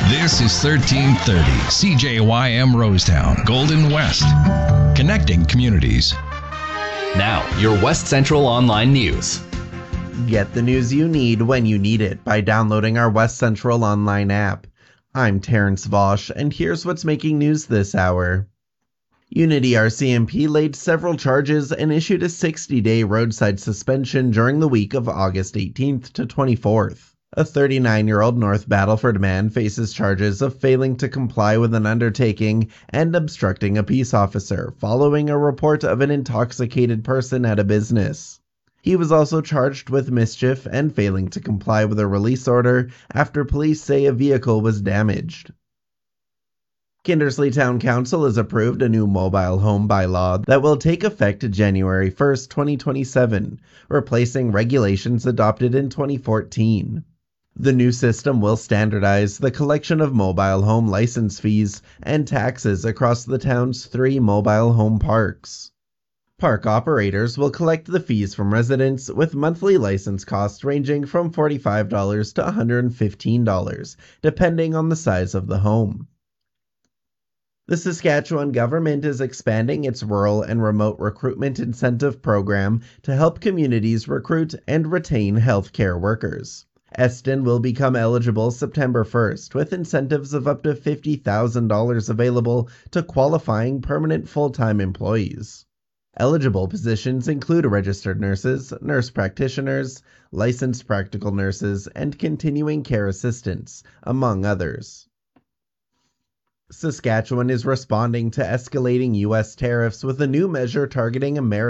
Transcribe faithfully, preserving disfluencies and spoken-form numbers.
This is thirteen thirty C J Y M Rosetown, Golden West, connecting communities. Now, your West Central Online News. Get the news you need when you need it by downloading our West Central Online app. I'm Terrence Vosch, and here's what's making news this hour. Unity R C M P laid several charges and issued a sixty-day roadside suspension during the week of August eighteenth to twenty-fourth. A thirty-nine-year-old North Battleford man faces charges of failing to comply with an undertaking and obstructing a peace officer following a report of an intoxicated person at a business. He was also charged with mischief and failing to comply with a release order after police say a vehicle was damaged. Kindersley Town Council has approved a new mobile home bylaw that will take effect January first, twenty twenty-seven, replacing regulations adopted in twenty fourteen. The new system will standardize the collection of mobile home license fees and taxes across the town's three mobile home parks. Park operators will collect the fees from residents, with monthly license costs ranging from forty-five dollars to one hundred fifteen dollars, depending on the size of the home. The Saskatchewan government is expanding its rural and remote recruitment incentive program to help communities recruit and retain healthcare workers. Eston will become eligible September first, with incentives of up to fifty thousand dollars available to qualifying permanent full-time employees. Eligible positions include registered nurses, nurse practitioners, licensed practical nurses, and continuing care assistants, among others. Saskatchewan is responding to escalating U S tariffs with a new measure targeting American